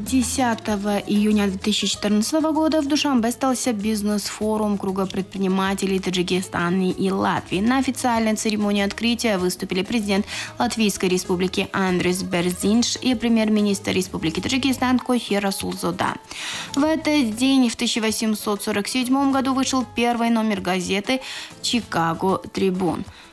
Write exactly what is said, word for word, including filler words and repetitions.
десятого июня две тысячи четырнадцатого года в Душанбе стался бизнес-форум Круга предпринимателей Таджикистана и Латвии. На официальной церемонии открытия выступили президент Латвийской республики Андрис Берзинш и премьер-министр республики Таджикистан Кохир Расулзода. В этот день, в тысяча восемьсот сорок седьмом году, вышел первый номер газеты «Чикаго Трибун».